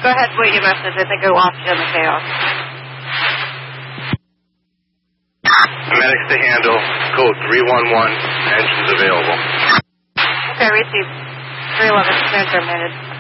Go ahead and wait your message. I think I lost you in the chaos. Medics to handle. Code 311. Engines available. Okay, received. 311. Transfer managed.